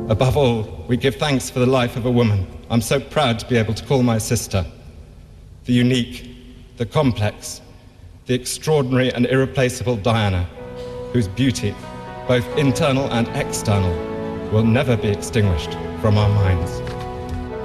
Above all, we give thanks for the life of a woman I'm so proud to be able to call my sister. The unique, the complex, the extraordinary and irreplaceable Diana, whose beauty, both internal and external, will never be extinguished from our minds.